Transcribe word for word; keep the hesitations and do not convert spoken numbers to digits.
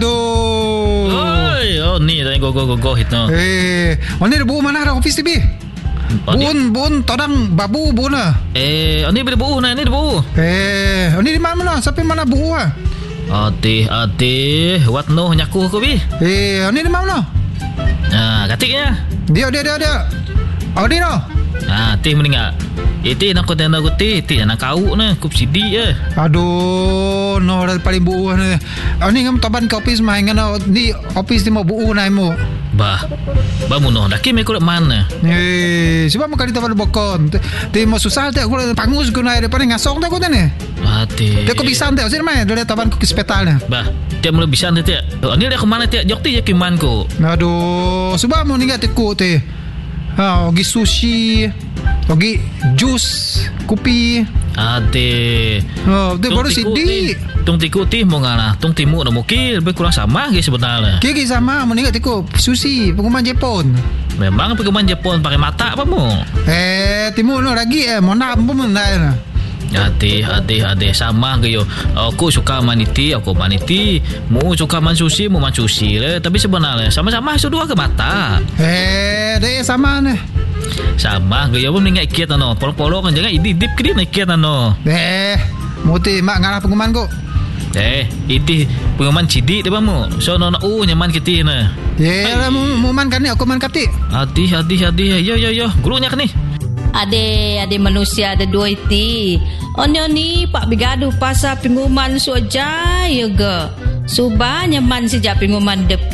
Aduh. Oi, oh ni dah go go go go hit no. Eh, oni ada buku mana dah office T V? Bun, bun, todang babu bun lah. Eh, ni boleh buuh nah, ni ada buuh. Eh, oni di mana? Sampai mana buku ah? Ati, ati, what no nyaku ko bi. Eh, oni di mana? Ah, katiknya. Dia, dia, dia, dia. Oh, dia no. Ah, teh meninggal. Iti nak kau tenda aku teh, teh nak kau na, kup sidi je. Aduh, no dah paling buuh ni. Oh, ni ngam taban ke office main ngana ni office ni mau buuh nai mo. Bah, bah muno dah kimi kulit mana? Eh, sebab mau kali taban bokon. Ti mau susah tak aku pangus ku nai depan ngasong tak aku ni. Ati. Dia kau bisa tak sini main dari taban ku ke hospital ni. Bah, dia mula bisa nanti. Oh, ni dia ke mana tiak? Jok ti je kiman ko. Aduh, sebab mau ninggal tekuk ti. Ha, pergi sushi, pergi jus, kopi. Ade. Oh, dia baru sidi. Tung tiku ti mau ngana, tung timu nak mukil lebih kurang sama ke sebenarnya. Kiki sama, mau ninggal tekuk sushi, pengumuman Jepun. Memang pengumuman Jepun pakai mata apa mu? Eh, timu no lagi eh, mau nak pun nak. Hati, hati, hati sama ke yo. Aku suka maniti, aku maniti. Mu suka man sushi, mu man sushi le. Tapi sebenarnya sama-sama dua ke mata. Eh, deh sama nih. Sama ke yo pun ingat ikat ano. Polo-polo kan jangan idip ke dia ikat ano. Eh, muti mak ngarah pengumuman kok. Eh, ini pengumuman cidik depan mu. So nona u nyaman kita na. Ya, mu mu man kan ni aku man kati. Hati, hati, hati. Yo yo yo, gurunya kan ni. Ade, ade manusia ada dua iti. Onyo ni pak bigaduh pasal pengumuman suaja ya ge. Subah nyaman sejak pengumuman dep